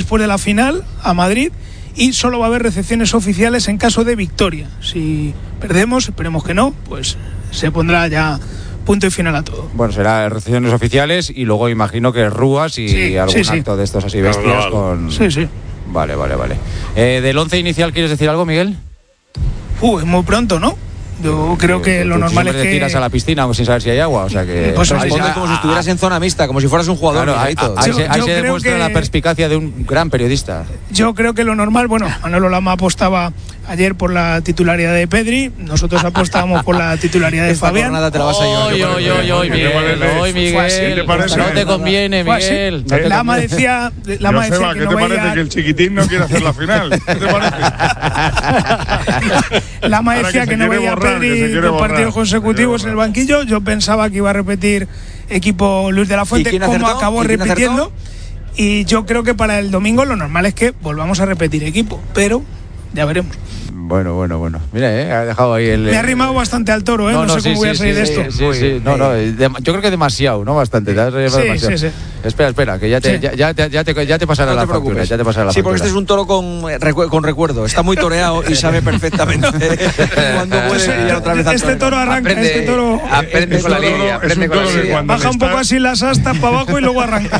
después de la final a Madrid y solo va a haber recepciones oficiales en caso de victoria. Si perdemos, esperemos que no, pues se pondrá ya punto y final a todo. Bueno, será recepciones oficiales y luego imagino que rúas y algún acto de estos así bestias con... Sí. Vale. ¿Del 11 inicial quieres decir algo, Miguel? Es muy pronto, ¿no? Yo creo que lo normal es que... te tiras a la piscina sin saber si hay agua, o sea que... Pues responde como si estuvieras en zona mixta, como si fueras un jugador. Claro, ahí se demuestra la perspicacia de un gran periodista. Yo creo que lo normal, bueno, Manolo Lama apostaba ayer por la titularidad de Pedri, nosotros apostábamos por la titularidad de Fabián. Nada te la vas a llevar. Hoy, Miguel, no te conviene, Miguel. Lama decía ¿qué te parece que el chiquitín no quiere hacer la final? ¿Qué te parece? Lama decía que no veía a Pedri dos partidos consecutivos en el banquillo. Yo pensaba que iba a repetir equipo Luis de la Fuente, como acabó repitiendo. Y yo creo que para el domingo lo normal es que volvamos a repetir equipo, pero ya veremos. Bueno. Mira, ha dejado ahí el... Me ha rimado bastante al toro, no sé cómo voy a salir de esto. Sí. Yo creo que demasiado, ¿no? Bastante. Sí. Espera, que ya te pasará la factura. Sí, porque este es un toro con recuerdo. Está muy toreado y sabe perfectamente cuándo puede pillar otra vez al Este toro arranca, aprende con la línea. Baja un poco así las astas para abajo y luego arranca.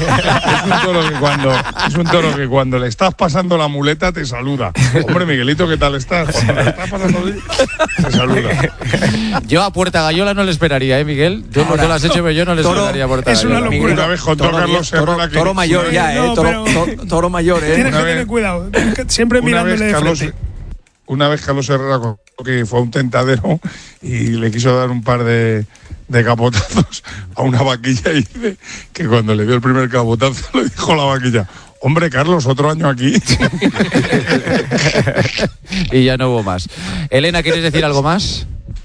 Es un toro que cuando le estás pasando la muleta te saluda. Hombre, Miguelito, ¿qué tal estás? Cuando le estás pasando te saluda. Yo a Puerta Gallola no le esperaría, Miguel. Yo no lo has hecho, pero yo no le esperaría a Puerta Gallola. Es una locura. Una vez contó Carlos Herrera que... Toro mayor ya, toro mayor, Tienes que tener cuidado. Siempre mirándole de frente. Una vez Carlos Herrera contó que fue a un tentadero y le quiso dar un par de capotazos a una vaquilla y dice que cuando le dio el primer capotazo le dijo a la vaquilla: hombre, Carlos, otro año aquí. Y ya no hubo más. Elena, ¿quieres decir algo más?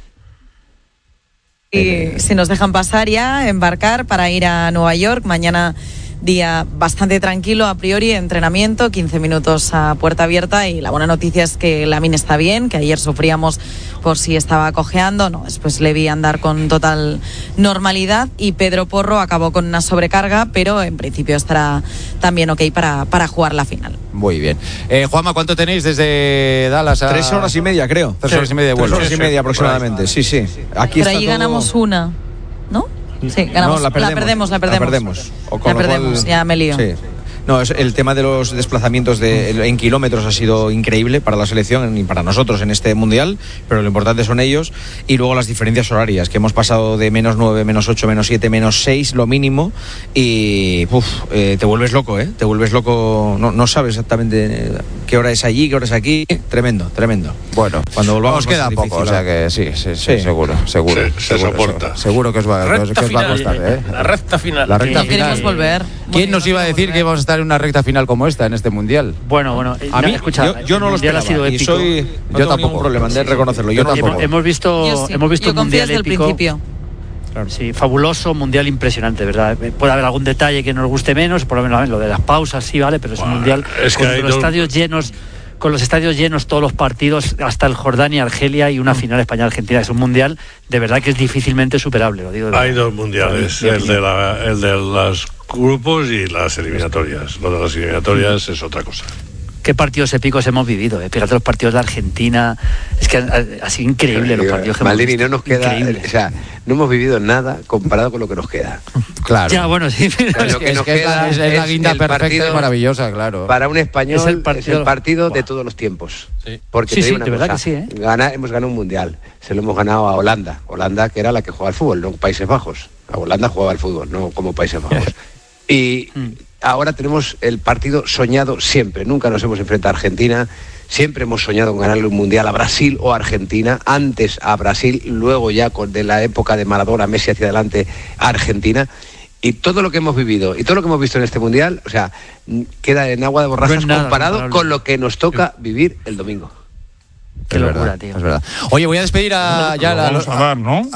Y si nos dejan pasar ya, embarcar para ir a Nueva York. Mañana día bastante tranquilo a priori, entrenamiento, 15 minutos a puerta abierta, y la buena noticia es que Lamine está bien, que ayer sufríamos por si estaba cojeando, después le vi andar con total normalidad, y Pedro Porro acabó con una sobrecarga, pero en principio estará también ok para jugar la final. Muy bien. Juanma, ¿cuánto tenéis desde Dallas a...? 3 horas y media, creo. 3 horas y media de vuelo. 3 horas y media aproximadamente, sí. Aquí pero allí ganamos una, ¿no? Sí, ganamos. No, la perdemos. La perdemos, ya me lío. Sí. No, el tema de los desplazamientos en kilómetros ha sido increíble para la selección y para nosotros en este mundial, pero lo importante son ellos, y luego las diferencias horarias, que hemos pasado de -9, -8, -7, -6 lo mínimo, y te vuelves loco, te vuelves loco, no sabes exactamente qué hora es allí, qué hora es aquí. Tremendo. Bueno, cuando volvamos queda poco, o sea que sí, seguro. Se soporta. Seguro que os va a costar, La recta final. Queremos volver. ¿Quién nos iba a decir que íbamos a estar en una recta final como esta en este mundial? Bueno, a mí, escucha, yo no lo esperaba, ha sido épico. No tengo ningún problema en reconocerlo. Yo tampoco. Hemos visto un mundial desde épico. El principio. Claro. Sí, fabuloso, mundial impresionante, ¿verdad? Puede haber algún detalle que nos guste menos, por lo menos lo de las pausas, sí, vale, pero es un mundial con los estadios llenos. Con los estadios llenos, todos los partidos, hasta el Jordania-Argelia y una final España-Argentina. Es un mundial de verdad que es difícilmente superable, lo digo. Hay dos mundiales, el de los grupos y las eliminatorias. Lo de las eliminatorias es otra cosa. Qué partidos épicos hemos vivido, Fíjate los partidos de Argentina, es que ha sido increíble los partidos que Maldini, hemos visto. no nos queda, o sea, no hemos vivido nada comparado con lo que nos queda. Claro. Ya, bueno, sí. Lo que nos queda es la guinda perfecta y maravillosa, claro. Para un español es el partido de todos los tiempos. Sí. Porque te digo una de cosa, verdad que sí, hemos ganado un mundial, se lo hemos ganado a Holanda, que era la que jugaba al fútbol, no Países Bajos. A Holanda jugaba al fútbol, no como Países Bajos. Y ahora tenemos el partido soñado siempre. Nunca nos hemos enfrentado a Argentina. Siempre hemos soñado con ganarle un mundial a Brasil o a Argentina. Antes a Brasil, luego ya de la época de Maradona, Messi hacia adelante, a Argentina. Y todo lo que hemos vivido y todo lo que hemos visto en este mundial, o sea, queda en agua de borrajas comparado con lo que nos toca vivir el domingo. Qué locura, tío. Es verdad. Oye, voy a despedir a... vamos a dar, ¿no?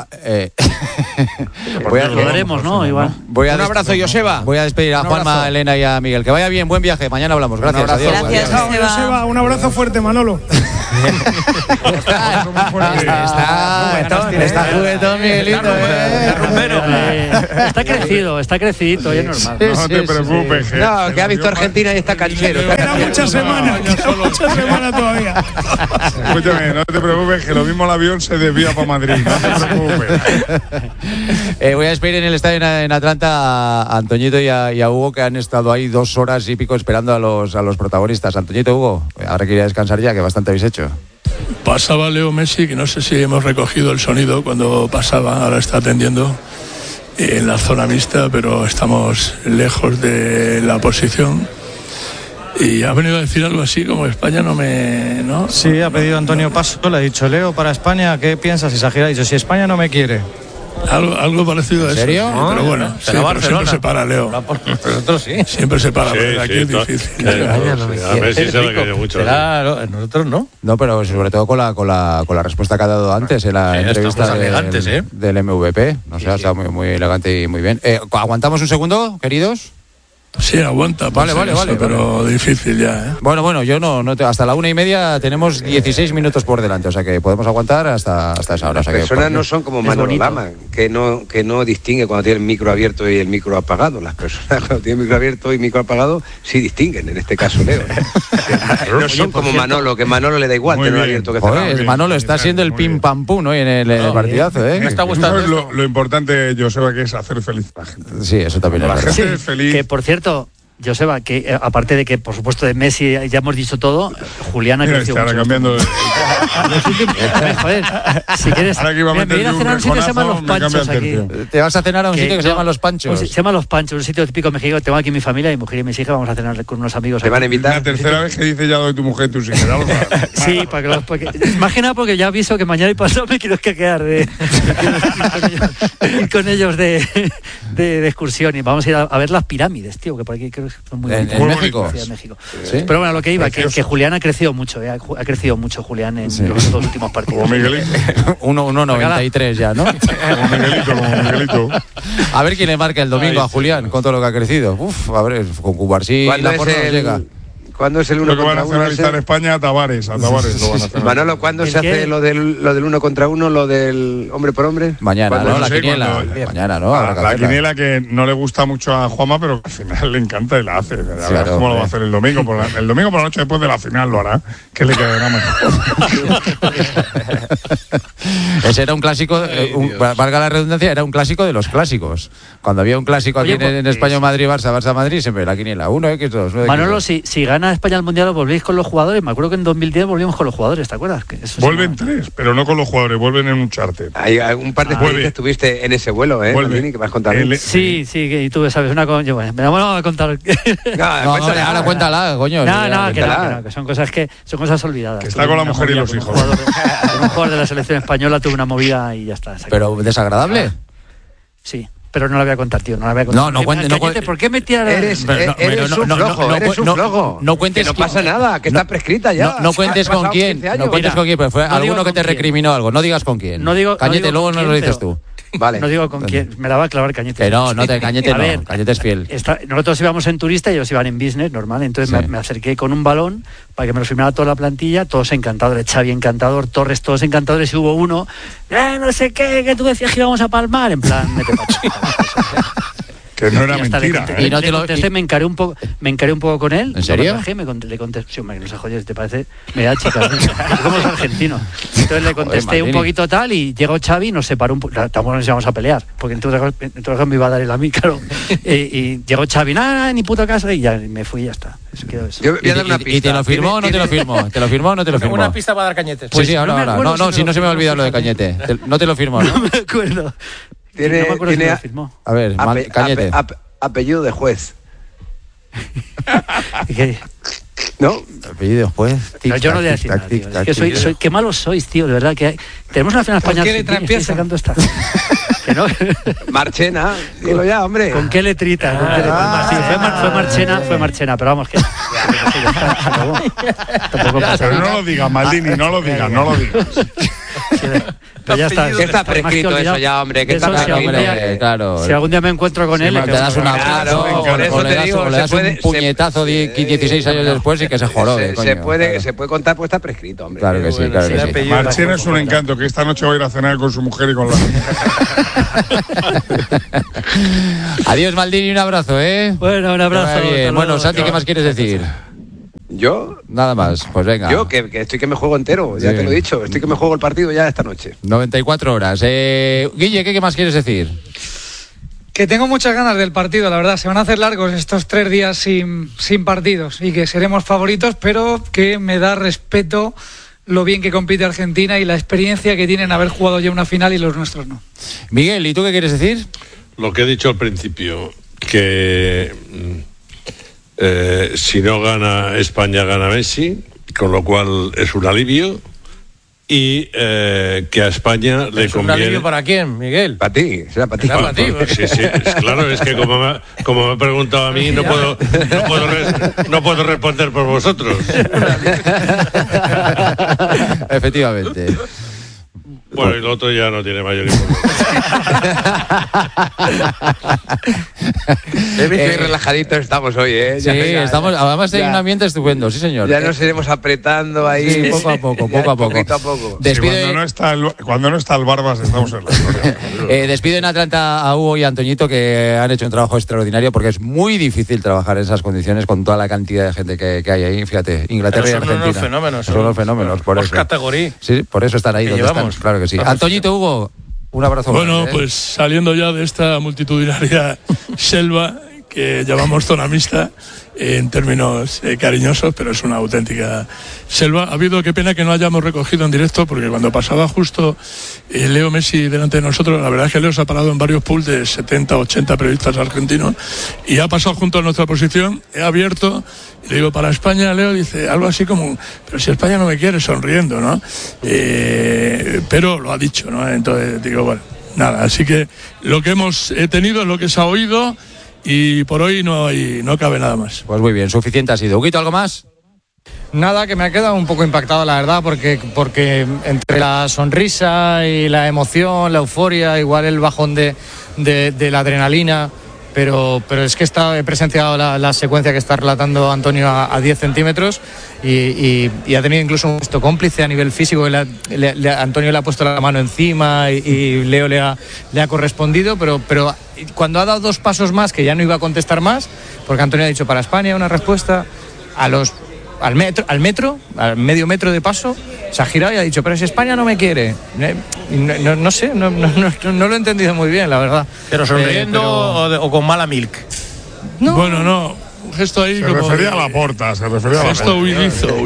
Lo daremos, ¿no? Igual. Un abrazo, Joseba. Voy a despedir a Juanma, a Elena y a Miguel. Que vaya bien, buen viaje. Mañana hablamos. Gracias. Adiós. Gracias, Joseba. Un abrazo fuerte, Manolo. Está juguetón, Miguelito. Está crecidito y es normal. No te preocupes. No, que ha visto Argentina y está canchero. Queda muchas semanas todavía. Escúchame, no te preocupes, que lo mismo el avión se desvía para Madrid. No te preocupes. Voy a despedir en el estadio en Atlanta a Antoñito y a Hugo, que han estado ahí 2 horas y pico esperando a los protagonistas. Antoñito, Hugo, ahora quería descansar ya, que bastante habéis hecho. Pasaba Leo Messi, que no sé si hemos recogido el sonido cuando pasaba, ahora está atendiendo en la zona mixta, pero estamos lejos de la posición. Y ha venido a decir algo así como España ¿no? Sí, ha pedido Antonio Paso, le ha dicho: Leo, para España, ¿qué piensas? Y Sajir ha dicho: si España no me quiere. Algo parecido a eso. ¿En serio? Sí, pero bueno, siempre se para, Leo. Nosotros sí. Siempre se para, pero aquí es difícil. A Messi se lo quiere mucho. Claro, nosotros no. No, pero sobre todo con la respuesta que ha dado antes en la entrevista del MVP. No sé, ha estado muy elegante y muy bien. ¿Aguantamos un segundo, queridos? Sí, aguanta. Vale, pero difícil ya, ¿eh? Bueno, yo no hasta la 1:30 tenemos 16 minutos por delante, o sea que podemos aguantar hasta esa hora. Las personas no son como Manolo Lama, que no distingue cuando tiene el micro abierto y el micro apagado. Las personas cuando tienen micro abierto y micro apagado sí distinguen, en este caso Leo. No son como Manolo, que Manolo le da igual tener abierto que cerrado. Manolo está siendo el pim pam pum hoy en el partidazo, ¿eh? Me está gustando. Lo importante, Joseba, que es hacer feliz a la gente. Sí, eso también es verdad. La gente es feliz. Que por cierto, Joseba, que aparte de que por supuesto de Messi ya hemos dicho todo, Julián ha crecido mucho. Cambiando joder, si quieres, me voy a ir a cenar a un sitio que se llama Los Panchos aquí. Te vas a cenar a un sitio que se llama Los Panchos. Se llama Los Panchos, un sitio típico mexicano. Tengo aquí mi familia, mi mujer y mis hijas, vamos a cenar con unos amigos. ¿Te van a invitar? La tercera vez que dice ya doy tu mujer tus hijas. Sí, porque más que nada porque ya aviso que mañana y pasado me quiero quedar ir con ellos de excursión y vamos a ir a ver las pirámides, tío, que por aquí creo que son muy bonitas. ¿En México? Sí, en México. ¿Sí? Pero bueno, lo que iba, que Julián ha crecido mucho, ha crecido mucho Julián en los 2 últimos partidos. Como Miguelito. 1.93 ya, ¿no? Como Miguelito. A ver quién le marca el domingo a Julián con todo lo que ha crecido. A ver, con Cubarsí la porra nos llega. ¿Cuándo es el 1 contra 1? Lo que van a nacionalizar España a Tavares lo van a hacer. Manolo, ¿cuándo se hace lo del 1 contra 1, lo del hombre por hombre? Mañana, ¿no? La quiniela. Mañana, ¿no? La quiniela que no le gusta mucho a Juanma, pero al final le encanta y la hace. A ver cómo lo va a hacer el domingo. El domingo por la noche después de la final lo hará. Que le quedará mejor. Ese era un clásico, valga la redundancia, era un clásico de los clásicos. Cuando había un clásico aquí en España, Madrid-Barça, Barça-Madrid, siempre la quiniela. 1x2. Manolo, si gana España el Mundial, volvéis con los jugadores. Me acuerdo que en 2010 volvimos con los jugadores, ¿te acuerdas? Vuelven 3, pero no con los jugadores, vuelven en un charter. Hay un par de que estuviste en ese vuelo, ¿eh? Maldini, que vas a contar. Sí, y tú sabes una cosa. Bueno, me la voy a contar. Ahora cuéntala, coño. Que son cosas olvidadas. Que está con la mujer y los hijos. Un jugador de la selección española tuvo una movida y ya está. ¿Pero desagradable? Sí. Pero no la voy a contar, tío. No la voy a contar. No cuentes. ¿Por qué me tiras? Eres un flojo. No cuentes. Que no pasa nada, que está prescrita ya. No cuentes con quién. No cuentes con quién, pero fue alguno que te recriminó algo. No digas con quién. Cañete, luego no lo dices tú. Vale. No digo con quién, me la va a clavar Cañete. Pero Cañete es fiel. Nosotros íbamos en turista y ellos iban en business, normal. Entonces me acerqué con un balón para que me lo firmara toda la plantilla, todos encantadores, Xavi encantador, Torres, todos encantadores, y hubo uno, no sé qué, que tú decías que íbamos a palmar, en plan, mete pacho. Que no era mentira. Y no te lo contesté, me encaré un poco con él. ¿En serio? Le contesté, sí, hombre, no se joder, ¿te parece? Me da chica. Como los argentinos. Entonces le contesté un poquito tal y llegó Xavi y nos separó un poco. Tampoco nos íbamos a pelear, porque entonces me iba a dar el a mí, claro. Y llegó Xavi, nada, ni puto caso, y ya me fui y ya está. Eso quedó eso. Yo voy a dar una pista. ¿Y te lo firmó o no te lo firmó? ¿Te lo firmó o no te lo firmó? Una pista para dar Cañete. Pues sí, ahora. No, si no se me ha olvidado lo de Cañete. No te lo firmó, ¿no? No me acuerdo. No me acuerdo si me lo firmó. A ver, Cañete. Apellido de juez. ¿No? Apellido de juez. No, yo no voy a decir nada, tío. Es que qué malos sois, tío, de verdad. Que tenemos una final España. ¿Con qué letra empieza? Sacando esta. Que no. Marchena, dilo ya, hombre. ¿Con qué letrita? Sí, fue Marchena, pero vamos que. Pero no lo digas, Maldini, no lo digas. Ya está. Que está prescrito eso ya, hombre. Que está prescrito. Claro. Si algún día me encuentro con él, te das una abrazo, por eso te digo, le das un puñetazo 16 años después y que se jorobe. Se puede contar, pues está prescrito, hombre. Claro que sí, claro que sí. Marchena es un encanto, que esta noche va a ir a cenar con su mujer y con la... Adiós, Maldini, un abrazo, ¿eh? Bueno, un abrazo. Bueno, Santi, ¿qué más quieres decir? ¿Yo? Nada más, pues venga. Yo, que estoy que me juego entero, ya te lo he dicho. Estoy que me juego el partido ya esta noche. 94 horas. Guille, ¿qué más quieres decir? Que tengo muchas ganas del partido, la verdad. Se van a hacer largos estos 3 días sin partidos y que seremos favoritos, pero que me da respeto lo bien que compite Argentina y la experiencia que tienen haber jugado ya una final y los nuestros no. Miguel, ¿y tú qué quieres decir? Lo que he dicho al principio, que si no gana España, gana Messi, con lo cual es un alivio. Y que a España le conviene... ¿Un alivio para quién, Miguel? Para ti, será para ti. Para ti. Sí, claro, es que como me ha preguntado a mí, no puedo responder por vosotros. Efectivamente. Bueno, y lo otro ya no tiene mayor importancia. Qué relajaditos estamos hoy, ¿eh? Sí, estamos, además hay un ambiente estupendo, sí señor. Ya nos iremos apretando ahí. Sí, poco a poco. Poquito a poco. Despide... cuando no está el Barbas, estamos en la historia. Despido en Atlanta a Hugo y a Antoñito, que han hecho un trabajo extraordinario, porque es muy difícil trabajar en esas condiciones con toda la cantidad de gente que hay ahí. Fíjate, Inglaterra y Argentina. Son unos fenómenos, por eso. Categoría. Sí, por eso están ahí donde están. Claro que sí. Antoñito, Hugo, un abrazo. Bueno, grande, pues saliendo ya de esta multitudinaria selva que llamamos zona mixta en términos cariñosos, pero es una auténtica selva. Ha habido, qué pena que no hayamos recogido en directo, porque cuando pasaba justo Leo Messi delante de nosotros, la verdad es que Leo se ha parado en varios pools de 70, 80 periodistas argentinos y ha pasado junto a nuestra posición, he abierto y le digo, para España, Leo, dice algo así como, pero si España no me quiere, sonriendo, ¿no? Pero lo ha dicho, ¿no? Entonces digo, bueno, nada, así que lo que hemos tenido es lo que se ha oído. Y por hoy no cabe nada más. Pues muy bien, suficiente ha sido. Huguito, ¿algo más? Nada, que me ha quedado un poco impactado, la verdad, porque entre la sonrisa y la emoción, la euforia, igual el bajón de la adrenalina, pero es que he presenciado la secuencia que está relatando Antonio a 10 centímetros y ha tenido incluso un gesto cómplice a nivel físico. Antonio le ha puesto la mano encima y Leo le ha correspondido, pero cuando ha dado 2 pasos más, que ya no iba a contestar más, porque Antonio ha dicho para España una respuesta, al medio metro de paso, se ha girado y ha dicho, pero si España no me quiere. No sé, no lo he entendido muy bien, la verdad. ¿Pero sonriendo o con mala milk? No. Bueno, no. Un gesto ahí se como... refería a la porta, Gesto huidizo.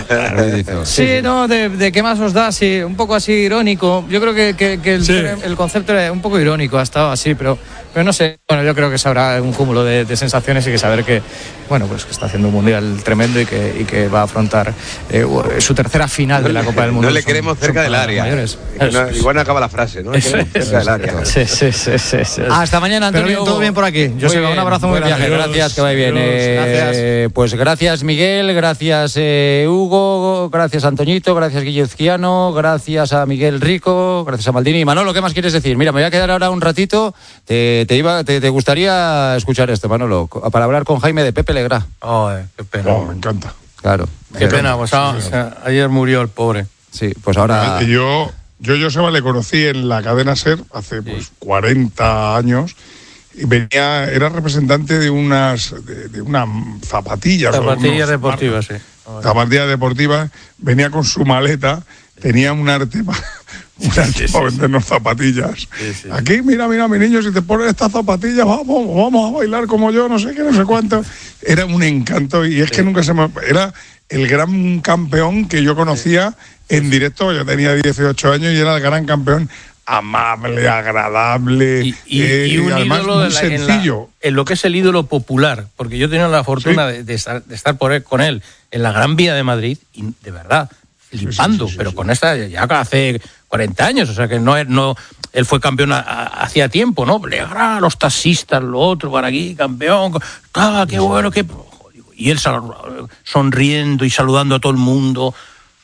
Sí, no, de qué más os da, sí, un poco así irónico. Yo creo que el concepto era un poco irónico, ha estado así, pero no sé. Bueno, yo creo que sabrá un cúmulo de sensaciones y que saber que, bueno, pues que está haciendo un mundial tremendo y que va a afrontar su tercera final de la Copa del Mundo. No le queremos cerca del área. Igual no acaba la frase, ¿no? Le queremos cerca del área. Sí. Hasta mañana, Antonio. Pero bien, todo bien por aquí. Yo sé, un abrazo muy grande. Gracias, que vaya bien. Gracias. Pues gracias, Miguel, gracias, Hugo, gracias, Antoñito, gracias, Guillezquiano, gracias a Miguel Rico, gracias a Maldini. Y Manolo, ¿qué más quieres decir? Mira, me voy a quedar ahora un ratito. ¿Te gustaría escuchar esto, Manolo? Para hablar con Jaime de Pepe Legrá. Qué pena. Me encanta. Claro. Qué pena, pues ayer murió el pobre. Sí, pues ahora... Yo Joseba le conocí en la cadena SER hace 40 años. Y era representante de unas zapatillas. Zapatillas deportivas, sí. Zapatillas deportivas. Venía con su maleta, tenía un arte para vendernos zapatillas. Sí. Aquí, mira, mi niño, si te pones estas zapatillas, vamos a bailar como yo, no sé qué, no sé cuánto. Era un encanto y es que nunca era el gran campeón que yo conocía en directo. Yo tenía 18 años y era el gran campeón. Amable, agradable y un además ídolo muy sencillo. En lo que es el ídolo popular, porque yo he tenido la fortuna de estar con él en la Gran Vía de Madrid y de verdad flipando, pero con esta ya hace 40 años, o sea que no él fue campeón hacía tiempo, ¿no? Legrá, los taxistas, lo otro, para aquí, campeón, qué bueno, y él sonriendo y saludando a todo el mundo.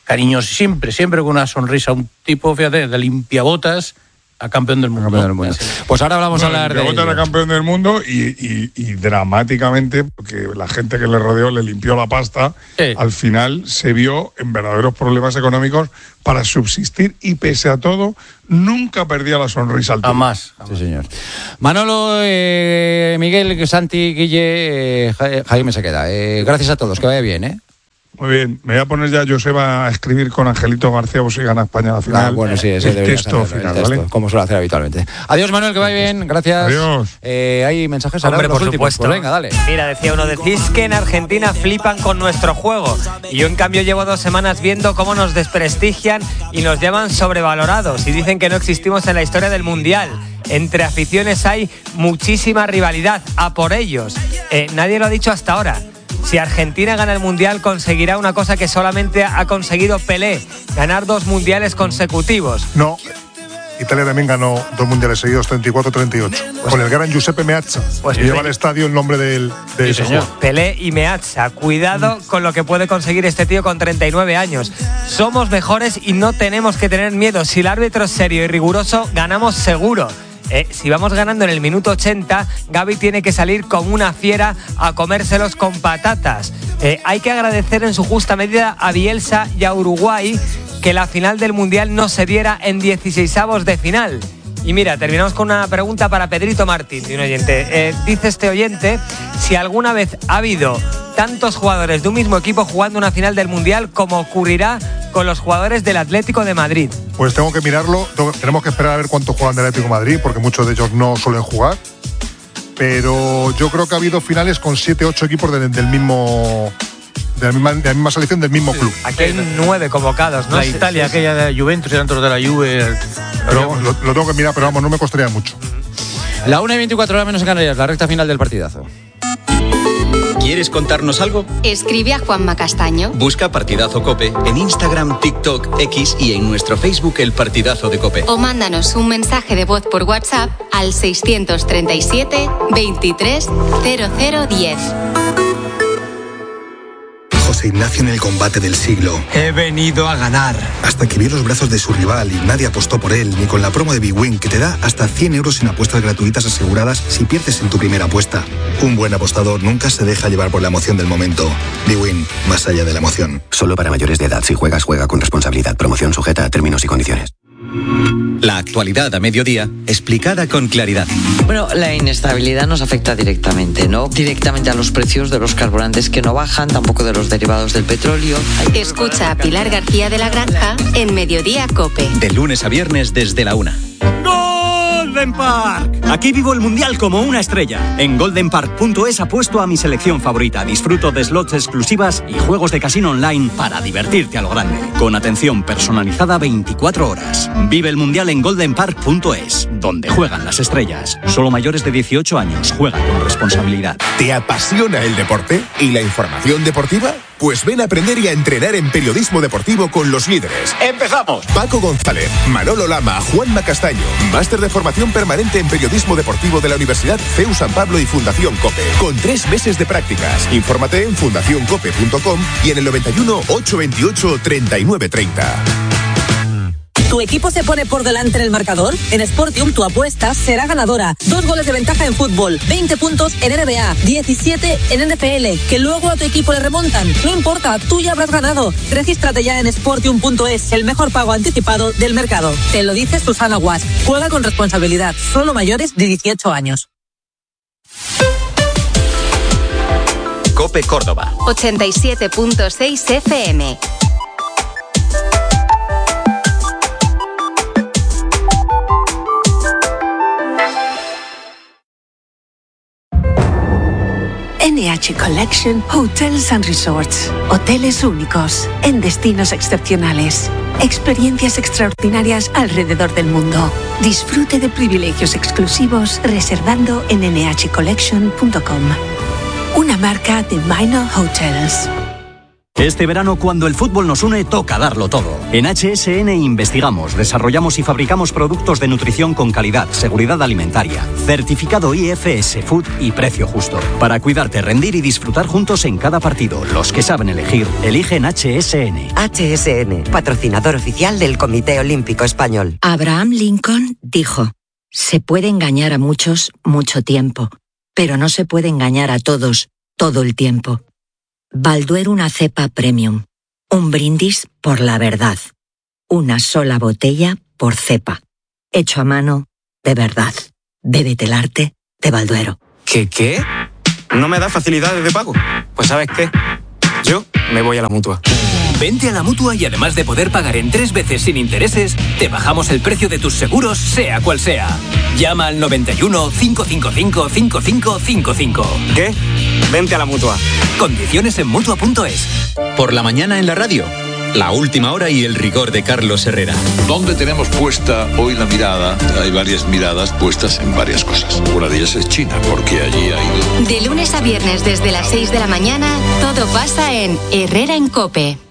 cariñoso, siempre con una sonrisa, un tipo, fíjate, de limpiabotas a campeón del mundo. Pues ahora vamos a hablar de... Era campeón del mundo y dramáticamente, porque la gente que le rodeó le limpió la pasta, al final se vio en verdaderos problemas económicos para subsistir y pese a todo nunca perdía la sonrisa al Jamás. Sí, señor. Manolo, Miguel, Santi, Guille, Jaime se queda. Gracias a todos, que vaya bien, ¿eh? Muy bien, me voy a poner ya Joseba a escribir con Angelito García por si gana España la final. Bueno, sí, ese el texto final, ¿vale? Como suele hacer habitualmente. Adiós, Manuel, que vaya bien, gracias. Adiós. ¿Hay mensajes? Hombre, por supuesto. Pues venga, dale. Mira, decía uno, decís que en Argentina flipan con nuestro juego y yo en cambio llevo 2 semanas viendo cómo nos desprestigian y nos llaman sobrevalorados y dicen que no existimos en la historia del Mundial. Entre aficiones hay muchísima rivalidad, a por ellos. Nadie lo ha dicho hasta ahora. Si Argentina gana el Mundial, conseguirá una cosa que solamente ha conseguido Pelé, ganar 2 mundiales consecutivos. No, Italia también ganó 2 mundiales seguidos, 34-38, con el gran Giuseppe Meazza, que lleva al estadio el nombre de ese jugador. Pelé y Meazza, cuidado con lo que puede conseguir este tío con 39 años. Somos mejores y no tenemos que tener miedo. Si el árbitro es serio y riguroso, ganamos seguro. Si vamos ganando en el minuto 80, Gavi tiene que salir como una fiera a comérselos con patatas. Hay que agradecer en su justa medida a Bielsa y a Uruguay que la final del Mundial no se diera en 16avos de final. Y mira, terminamos con una pregunta para Pedrito Martín, de un oyente. Dice este oyente, si alguna vez ha habido tantos jugadores de un mismo equipo jugando una final del Mundial como ocurrirá con los jugadores del Atlético de Madrid. Pues tengo que mirarlo, tenemos que esperar a ver cuántos juegan del Atlético de Madrid, porque muchos de ellos no suelen jugar, pero yo creo que ha habido finales con 7-8 equipos del mismo... De la misma selección del mismo club. Aquí hay 9 convocados, ¿no? La Italia, aquella de la Juventus y tantos de la Juve. Pero lo tengo que mirar, pero vamos, no me costaría mucho. La 1:24 menos en Canarias, la recta final del partidazo. ¿Quieres contarnos algo? Escribe a Juanma Castaño. Busca Partidazo COPE en Instagram, TikTok, X y en nuestro Facebook El Partidazo de COPE. O mándanos un mensaje de voz por WhatsApp al 637 23 0010. José Ignacio en el combate del siglo. He venido a ganar. Hasta que vio los brazos de su rival y nadie apostó por él, ni con la promo de BWIN, que te da hasta 100 euros en apuestas gratuitas aseguradas si pierdes en tu primera apuesta. Un buen apostador nunca se deja llevar por la emoción del momento. BWIN, más allá de la emoción. Solo para mayores de edad. Si juegas, juega con responsabilidad. Promoción sujeta a términos y condiciones. La actualidad a mediodía, explicada con claridad. Bueno, la inestabilidad nos afecta directamente, ¿no? Directamente a los precios de los carburantes que no bajan, tampoco de los derivados del petróleo. Escucha a Pilar García de la Granja en Mediodía COPE. De lunes a viernes desde la 1. Golden Park. Aquí vivo el Mundial como una estrella. En goldenpark.es apuesto a mi selección favorita. Disfruto de slots exclusivas y juegos de casino online para divertirte a lo grande. Con atención personalizada 24 horas. Vive el Mundial en goldenpark.es, donde juegan las estrellas. Solo mayores de 18 años. Juega con responsabilidad. ¿Te apasiona el deporte y la información deportiva? Pues ven a aprender y a entrenar en periodismo deportivo con los líderes. ¡Empezamos! Paco González, Manolo Lama, Juanma Castaño. Máster de formación permanente en periodismo deportivo de la Universidad CEU San Pablo y Fundación COPE. Con 3 meses de prácticas. Infórmate en fundacioncope.com y en el 91 828 3930. ¿Tu equipo se pone por delante en el marcador? En Sportium tu apuesta será ganadora. 2 goles de ventaja en fútbol, 20 puntos en NBA, 17 en NFL, que luego a tu equipo le remontan. No importa, tú ya habrás ganado. Regístrate ya en Sportium.es, el mejor pago anticipado del mercado. Te lo dice Susana Guas. Juega con responsabilidad. Solo mayores de 18 años. COPE Córdoba. 87.6 FM. NH Collection Hotels and Resorts. Hoteles únicos, en destinos excepcionales. Experiencias extraordinarias alrededor del mundo. Disfrute de privilegios exclusivos reservando en nhcollection.com. Una marca de Minor Hotels. Este verano, cuando el fútbol nos une, toca darlo todo. En HSN investigamos, desarrollamos y fabricamos productos de nutrición con calidad, seguridad alimentaria, certificado IFS Food y precio justo. Para cuidarte, rendir y disfrutar juntos en cada partido. Los que saben elegir, eligen HSN. HSN, patrocinador oficial del Comité Olímpico Español. Abraham Lincoln dijo: se puede engañar a muchos mucho tiempo, pero no se puede engañar a todos todo el tiempo. Balduero, una cepa premium. Un brindis por la verdad. Una sola botella por cepa. Hecho a mano, de verdad. Bébete el arte de Balduero. ¿Qué? ¿No me da facilidades de pago? Pues ¿sabes qué? Yo me voy a la Mutua. Vente a la Mutua y además de poder pagar en 3 veces sin intereses, te bajamos el precio de tus seguros, sea cual sea. Llama al 91 555 5555. ¿Qué? Vente a la Mutua. Condiciones en Mutua.es. Por la mañana en la radio. La última hora y el rigor de Carlos Herrera. ¿Dónde tenemos puesta hoy la mirada? Hay varias miradas puestas en varias cosas. Una de ellas es China, porque allí ha ido. De lunes a viernes desde las 6 de la mañana, todo pasa en Herrera en COPE.